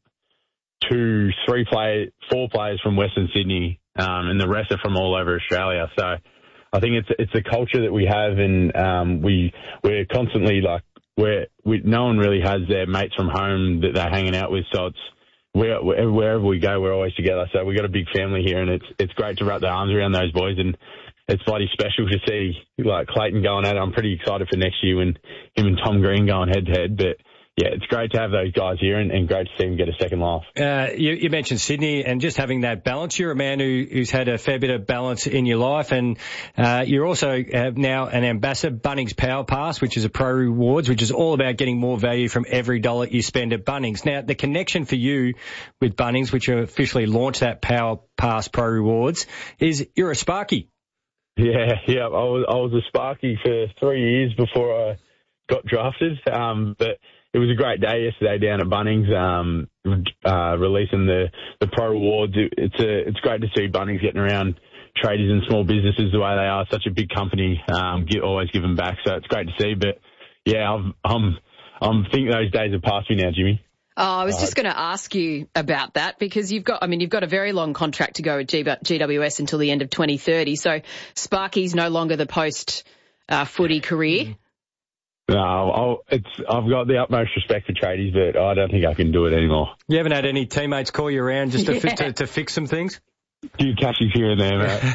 two, three play, four players from Western Sydney, um, and the rest are from all over Australia. So I think it's, it's a culture that we have, and, um, we, we're constantly like, we're, we, no one really has their mates from home that they're hanging out with. So it's, We're, wherever we go, we're always together. So we've got a big family here, and it's it's great to wrap their arms around those boys, and it's bloody special to see like Clayton going at it. I'm pretty excited for next year when him and Tom Green going head to head. But yeah, it's great to have those guys here, and, and great to see them get a second laugh. Uh, you, you mentioned Sydney and just having that balance. You're a man who, who's had a fair bit of balance in your life, and uh, you're also uh, now an ambassador, Bunnings Power Pass, which is a pro rewards, which is all about getting more value from every dollar you spend at Bunnings. Now, the connection for you with Bunnings, which officially launched that Power Pass Pro Rewards, is you're a Sparky. Yeah, yeah. I was, I was a Sparky for three years before I got drafted, um, but it was a great day yesterday down at Bunnings, um, uh, releasing the, the pro rewards. It, it's a, it's great to see Bunnings getting around traders and small businesses the way they are. Such a big company, um, get, always giving back. So it's great to see. But yeah, I'm, I'm, I'm thinking those days have passed me now, Jimmy. Oh, I was just going to ask you about that because you've got, I mean, you've got a very long contract to go at G W S until the end of twenty thirty. So Sparky's no longer the post uh, footy career. No, I'll, it's, I've got the utmost respect for tradies, but I don't think I can do it anymore. You haven't had any teammates call you around just to, yeah. fi- to, to fix some things? few catches here and there, mate.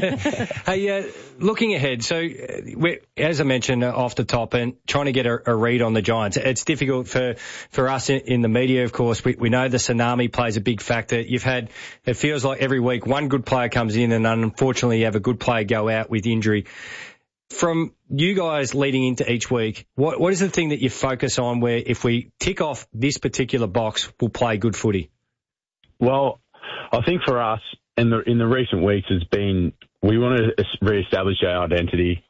Hey, uh, looking ahead, so uh, we're, as I mentioned uh, off the top, and trying to get a, a read on the Giants, it's difficult for, for us in, in the media, of course. We, we know the tsunami plays a big factor. You've had, it feels like every week one good player comes in and unfortunately you have a good player go out with injury. From you guys leading into each week, what what is the thing that you focus on where if we tick off this particular box, we'll play good footy? Well, I think for us, in the in the recent weeks, it's been we want to re-establish our identity,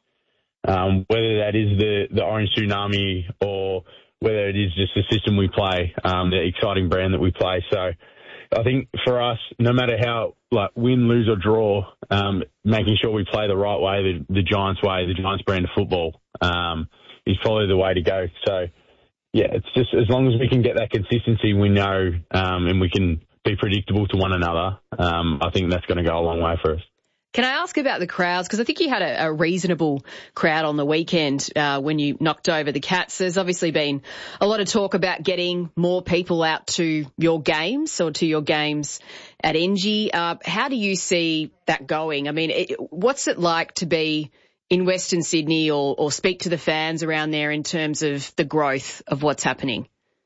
um, whether that is the, the Orange Tsunami or whether it is just the system we play, um, the exciting brand that we play. So I think for us, no matter how like win, lose or draw, um, making sure we play the right way, the, the Giants way, the Giants brand of football, um, is probably the way to go. So yeah, it's just as long as we can get that consistency, we know, um, and we can be predictable to one another. Um, I think that's going to go a long way for us. Can I ask about the crowds? Because I think you had a, a reasonable crowd on the weekend uh, when you knocked over the Cats. There's obviously been a lot of talk about getting more people out to your games or to your games at Engie. Uh, how do you see that going? I mean, it, what's it like to be in Western Sydney or, or speak to the fans around there in terms of the growth of what's happening?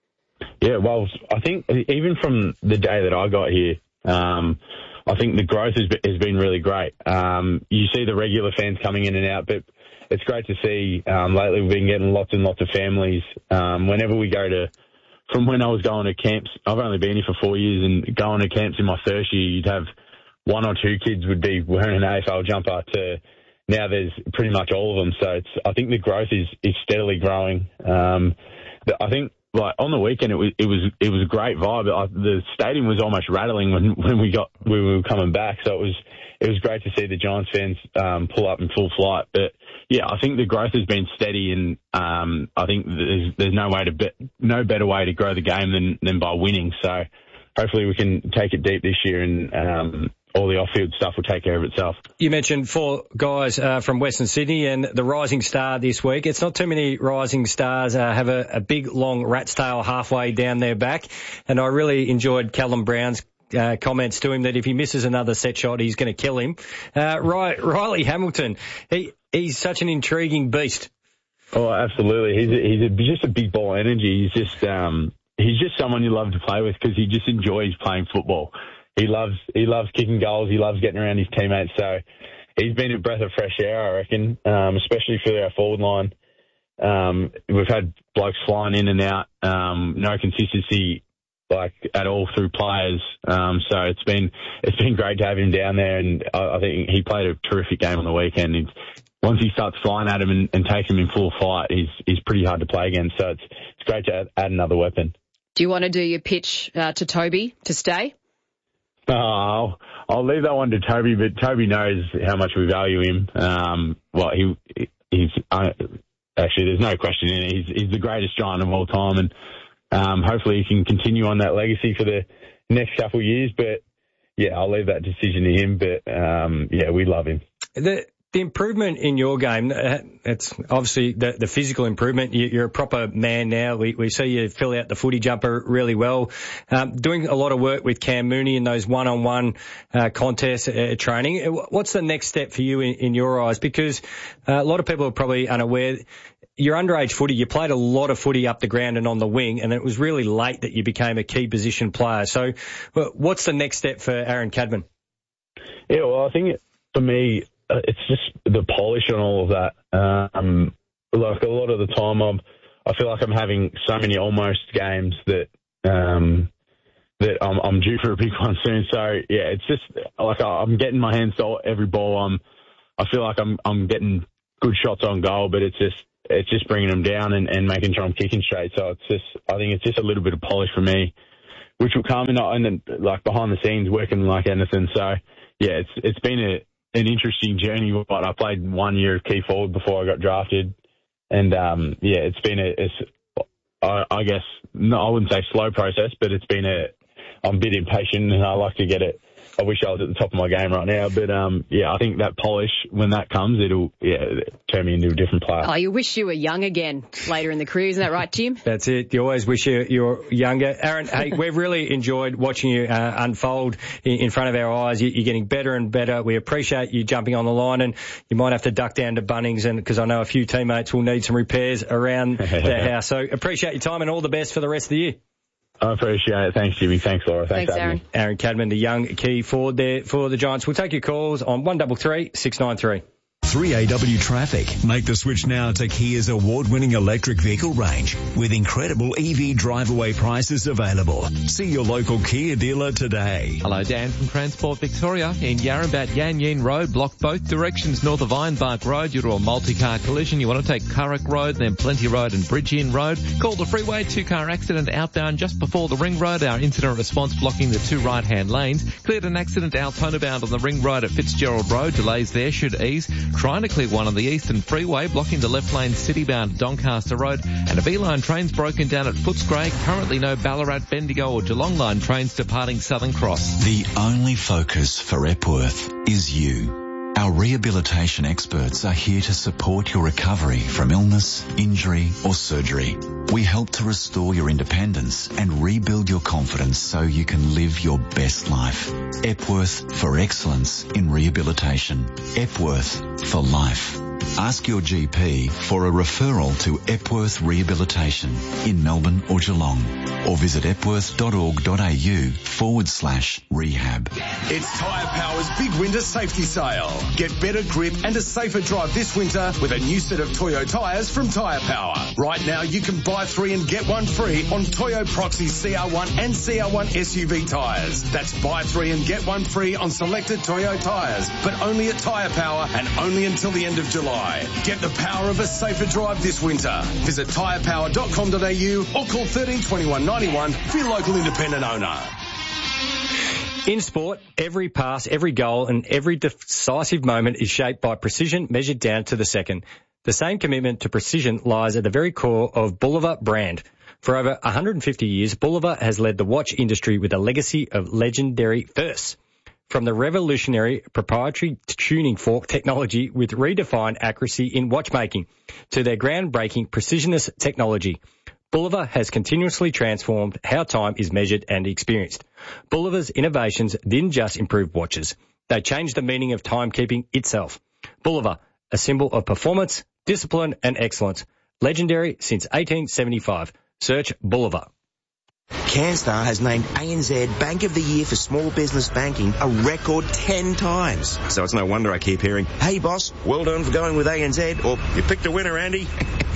Yeah, well, I think even from the day that I got here, um, I think the growth has been, has been really great. Um, you see the regular fans coming in and out, but it's great to see. Um, lately we've been getting lots and lots of families. Um, whenever we go to, from when I was going to camps, I've only been here for four years, and going to camps in my first year, you'd have one or two kids would be wearing an A F L jumper to now there's pretty much all of them. So it's, I think the growth is, is steadily growing. Um, I think, Like on the weekend, it was it was it was a great vibe. I, the stadium was almost rattling when, when we got when we were coming back. So it was it was great to see the Giants fans um, pull up in full flight. But yeah, I think the growth has been steady, and um, I think there's there's no way to be, no better way to grow the game than than by winning. So hopefully we can take it deep this year, and um, all the off-field stuff will take care of itself. You mentioned four guys uh, from Western Sydney and the rising star this week. It's not too many rising stars uh, have a, a big, long rat's tail halfway down their back. And I really enjoyed Callum Brown's uh, comments to him that if he misses another set shot, he's going to kill him. Uh, Riley Hamilton, he he's such an intriguing beast. Oh, absolutely. He's a, he's a, just a big ball energy. He's just um, he's just someone you love to play with because he just enjoys playing football. He loves he loves kicking goals. He loves getting around his teammates. So he's been a breath of fresh air, I reckon, um, especially for our forward line. Um, we've had blokes flying in and out, um, no consistency like at all through players. Um, so it's been it's been great to have him down there, and I, I think he played a terrific game on the weekend. He's, once he starts flying at him and, and takes him in full fight, he's he's pretty hard to play against. So it's it's great to add, add another weapon. Do you want to do your pitch uh, to Toby to stay? Oh, I'll leave that one to Toby, but Toby knows how much we value him. Um, well, he he's uh, actually there's no question in it. He's, he's the greatest Giant of all time, and um, hopefully he can continue on that legacy for the next couple of years. But yeah, I'll leave that decision to him. But um, yeah, we love him. The the improvement in your game, it's obviously the, the physical improvement. You, you're a proper man now. We, we see you fill out the footy jumper really well. Um, doing a lot of work with Cam Mooney in those one-on-one uh, contests, uh, training. What's the next step for you in, in your eyes? Because uh, a lot of people are probably unaware. Your underage footy, you played a lot of footy up the ground and on the wing, and it was really late that you became a key position player. So what's the next step for Aaron Cadman? Yeah, well, I think for me, Uh, it's just the polish on all of that. Um, like a lot of the time, I'm, I feel like I'm having so many almost games that um, that I'm, I'm due for a big one soon. So yeah, it's just like I'm getting my hands to every ball. I'm, I feel like I'm I'm getting good shots on goal, but it's just it's just bringing them down and, and making sure I'm kicking straight. So it's just I think it's just a little bit of polish for me, which will come in and then like behind the scenes working like anything. So yeah, it's it's been a an interesting journey. But I played one year of key forward before I got drafted, and um, yeah, it's been a, it's, I, I guess no, I wouldn't say slow process, but it's been a, I'm a bit impatient, and I like to get it I wish I was at the top of my game right now. But, um, yeah, I think that polish, when that comes, it'll, yeah, turn me into a different player. Oh, you wish you were young again later in the career. Isn't that right, Jim? That's it. You always wish you, you were younger. Aaron, hey, we've really enjoyed watching you uh, unfold in, in front of our eyes. You, you're getting better and better. We appreciate you jumping on the line, and you might have to duck down to Bunnings, and because I know a few teammates will need some repairs around the house. So appreciate your time and all the best for the rest of the year. I appreciate it. Thanks, Jimmy. Thanks, Laura. Thanks, Thanks Aaron. Me. Aaron Cadman, the young key forward there for the Giants. We'll take your calls on one double three six nine three. three A W traffic. Make the switch now to Kia's award-winning electric vehicle range with incredible E V drive-away prices available. See your local Kia dealer today. Hello, Dan from Transport Victoria. In Yarrambat Yan Yin Road, block both directions north of Ironbark Road due to a multi-car collision. You want to take Currick Road, then Plenty Road and Bridge Inn Road. Call the freeway, two-car accident outbound just before the Ring Road. Our incident response blocking the two right-hand lanes. Cleared an accident Altona bound on the Ring Road at Fitzgerald Road. Delays there should ease. Trying to clear one on the Eastern Freeway, blocking the left lane city-bound at Doncaster Road, and a B-line train's broken down at Footscray. Currently no Ballarat, Bendigo or Geelong line trains departing Southern Cross. The only focus for Epworth is you. Our rehabilitation experts are here to support your recovery from illness, injury or surgery. We help to restore your independence and rebuild your confidence so you can live your best life. Epworth for excellence in rehabilitation. Epworth for life. Ask your G P for a referral to Epworth Rehabilitation in Melbourne or Geelong, or visit epworth.org.au forward slash rehab. It's Tyre Power's big winter safety sale. Get better grip and a safer drive this winter with a new set of Toyo tyres from Tyre Power. Right now you can buy three and get one free on Toyo Proxy C R one and C R one S U V tyres. That's buy three and get one free on selected Toyo tyres, but only at Tyre Power and only until the end of July. Get the power of a safer drive this winter. Visit tyre power dot com dot a u or call thirteen twenty-one ninety-one for your local independent owner. In sport, every pass, every goal and every decisive moment is shaped by precision measured down to the second. The same commitment to precision lies at the very core of Bulliver brand. For over one hundred fifty years, Bulliver has led the watch industry with a legacy of legendary firsts. From the revolutionary proprietary tuning fork technology with redefined accuracy in watchmaking to their groundbreaking precisionist technology, Bulliver has continuously transformed how time is measured and experienced. Bulliver's innovations didn't just improve watches. They changed the meaning of timekeeping itself. Bulliver, a symbol of performance, discipline and excellence. Legendary since eighteen seventy-five. Search Bulliver. CanStar has named A N Z Bank of the Year for Small Business Banking a record ten times. So it's no wonder I keep hearing, hey boss, well done for going with A N Z, or you picked a winner, Andy.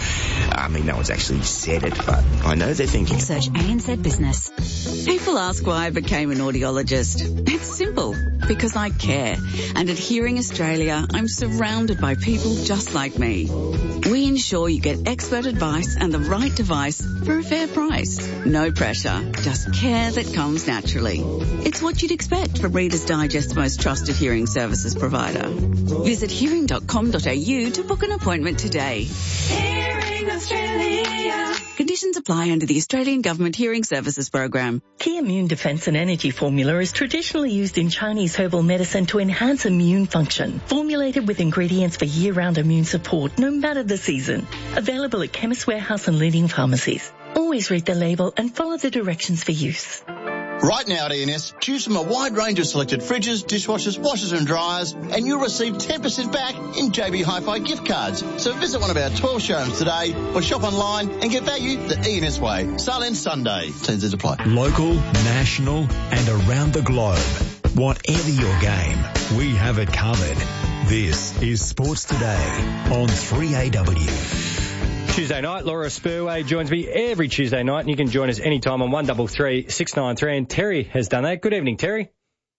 I mean, no one's actually said it, but I know they're thinking. Search A N Z Business. People ask why I became an audiologist. It's simple. Because I care. And at Hearing Australia, I'm surrounded by people just like me. We ensure you get expert advice and the right device for a fair price. No pressure, just care that comes naturally. It's what you'd expect from Reader's Digest's most trusted hearing services provider. Visit hearing dot com dot a u to book an appointment today. Hearing Australia. Conditions apply under the Australian Government Hearing Services Program. Key Immune Defense and Energy Formula is traditionally used in Chinese herbal medicine to enhance immune function. Formulated with ingredients for year-round immune support, no matter the season. Available at Chemist Warehouse and leading pharmacies. Always read the label and follow the directions for use. Right now at E N S, choose from a wide range of selected fridges, dishwashers, washers and dryers, and you'll receive ten percent back in J B Hi-Fi gift cards. So visit one of our twelve showrooms today or shop online and get value the E N S way. Sale ends Sunday. Terms and apply. Local, national and around the globe. Whatever your game, we have it covered. This is Sports Today on three A W. Tuesday night, Laura Spurway joins me every Tuesday night, and you can join us anytime on one double three six nine three. And Terry has done that. Good evening, Terry.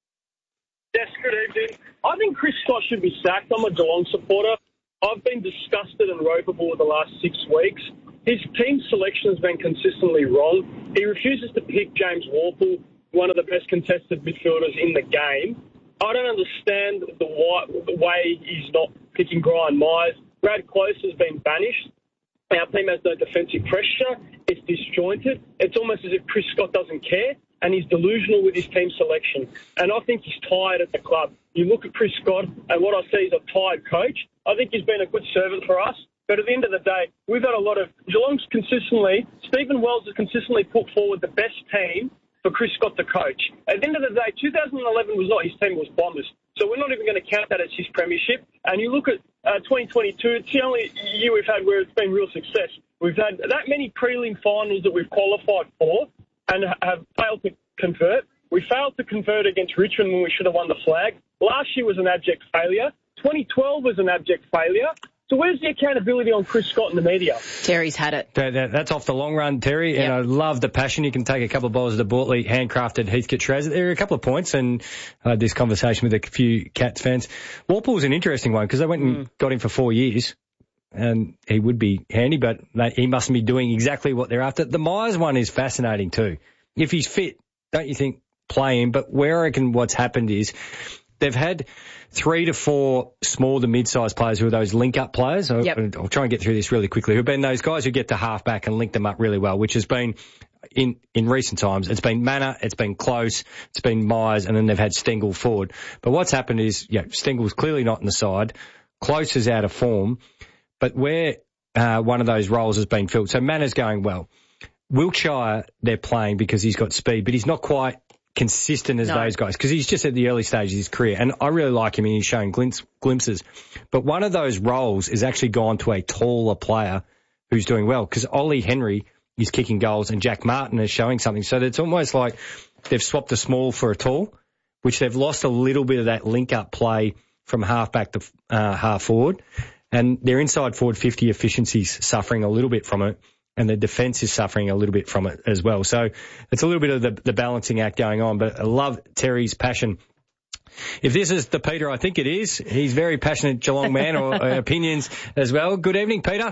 Yes, good evening. I think Chris Scott should be sacked. I'm a Geelong supporter. I've been disgusted and ropeable the last six weeks. His team selection has been consistently wrong. He refuses to pick James Worpel, one of the best contested midfielders in the game. I don't understand the, why, the way he's not picking Brian Myers. Brad Close has been banished. Our team has no defensive pressure. It's disjointed. It's almost as if Chris Scott doesn't care. and he's delusional with his team selection. And I think he's tired at the club. You look at Chris Scott, and what I see is a tired coach. I think he's been a good servant for us. But at the end of the day, we've had a lot of... Geelong's consistently... Stephen Wells has consistently put forward the best team for Chris Scott to coach. At the end of the day, two thousand eleven was not his team, it was Bombers. So we're not even going to count that as his premiership. And you look at uh, twenty twenty-two, it's the only year we've had where it's been real success. We've had that many prelim finals that we've qualified for and have failed to convert. We failed to convert against Richmond when we should have won the flag. Last year was an abject failure. twenty twelve was an abject failure. So where's the accountability on Chris Scott and the media? Terry's had it. That, that, that's off the long run, Terry, yep. And I love the passion. You can take a couple of balls of the Bortley handcrafted Heathcote Traz. There are a couple of points, and I had this conversation with a few Cats fans. Walpole's an interesting one because they went and mm. got him for four years, and he would be handy, but he mustn't be doing exactly what they're after. The Myers one is fascinating too. If he's fit, don't you think play him? But where I reckon what's happened is they've had three to four small to mid-sized players who are those link-up players. Yep. I'll, I'll try and get through this really quickly. Who've been those guys who get to half-back and link them up really well, which has been, in, in recent times, it's been Manor, it's been Close, it's been Myers, and then they've had Stengel forward. But what's happened is, yeah, Stengel's clearly not in the side. Close is out of form. But where uh, one of those roles has been filled, so Manor's going well. Wiltshire, they're playing because he's got speed, but he's not quite consistent as no. those guys because he's just at the early stages of his career, and I really like him and he's showing glimpse, glimpses. But one of those roles is actually gone to a taller player who's doing well because Ollie Henry is kicking goals and Jack Martin is showing something. So it's almost like they've swapped a small for a tall, which they've lost a little bit of that link-up play from half-back to uh, half-forward, and their inside forward fifty efficiency's suffering a little bit from it. And the defence is suffering a little bit from it as well. So it's a little bit of the, the balancing act going on, but I love Terry's passion. If this is the Peter I think it is, he's very passionate Geelong man or uh, opinions as well. Good evening, Peter.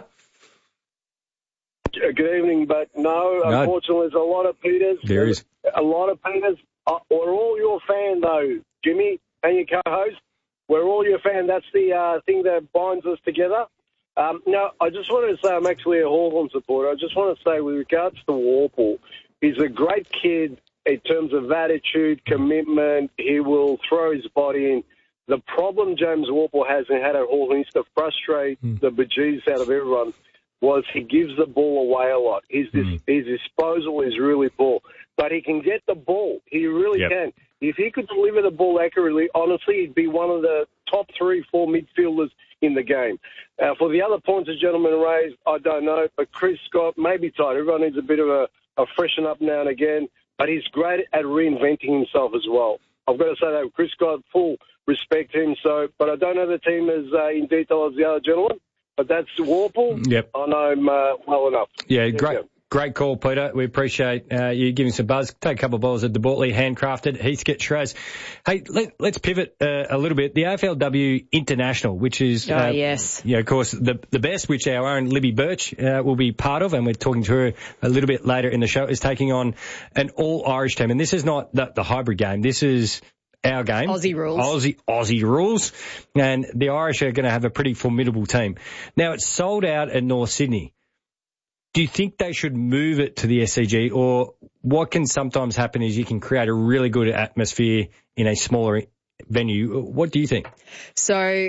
Good evening, but no, no. Unfortunately, there's a lot of Peters. There is. A lot of Peters. Uh, we're all your fan, though, Jimmy, and your co-host. We're all your fan. That's the uh, thing that binds us together. Um, no, I just wanted to say I'm actually a Hawthorn supporter. I just want to say with regards to Worpel, he's a great kid in terms of attitude, commitment. He will throw his body in. The problem James Worpel has and had at Hawthorn is to frustrate mm. the bejesus out of everyone was he gives the ball away a lot. His, mm. his disposal is really poor. But he can get the ball. He really yep. can. If he could deliver the ball accurately, honestly, he'd be one of the top three, four midfielders in the game. Uh, for the other points the gentleman raised, I don't know, but Chris Scott may be tired. Everyone needs a bit of a, a freshen up now and again, but he's great at reinventing himself as well. I've got to say that Chris Scott, full respect to him, so, but I don't know the team as uh, in detail as the other gentleman, but that's Worpel. Yep. I know him uh, well enough. Yeah, great. Great call, Peter. We appreciate uh, you giving us a buzz. Take a couple of balls at the Bortley handcrafted Heathcote Traz. Hey, let, let's pivot uh, a little bit. The A F L W International, which is, oh, uh, yes. yeah, of course, the the best, which our own Libby Birch uh, will be part of, and we're talking to her a little bit later in the show, is taking on an all-Irish team. And this is not the, the hybrid game. This is our game. Aussie rules. Aussie, Aussie rules. And the Irish are going to have a pretty formidable team. Now, it's sold out at North Sydney. Do you think they should move it to the S C G, or what can sometimes happen is you can create a really good atmosphere in a smaller venue? What do you think? So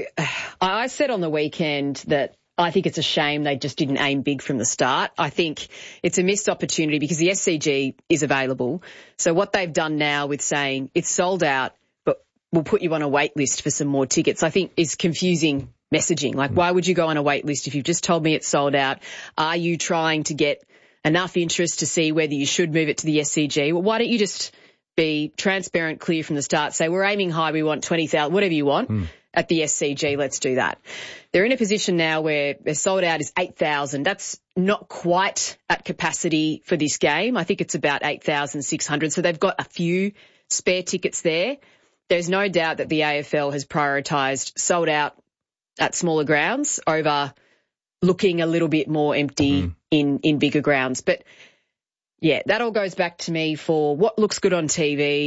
I said on the weekend that I think it's a shame they just didn't aim big from the start. I think it's a missed opportunity because the S C G is available. So what they've done now with saying it's sold out, but we'll put you on a wait list for some more tickets, I think is confusing messaging. Like, why would you go on a wait list if you've just told me it's sold out? Are you trying to get enough interest to see whether you should move it to the S C G? Well, why don't you just be transparent, clear from the start, say we're aiming high, we want twenty thousand, whatever you want mm. at the S C G, let's do that. They're in a position now where they're sold out is eight thousand. That's not quite at capacity for this game. I think it's about eight thousand six hundred. So they've got a few spare tickets there. There's no doubt that the A F L has prioritised sold out at smaller grounds over looking a little bit more empty mm. in, in bigger grounds. But, yeah, that all goes back to me for what looks good on T V.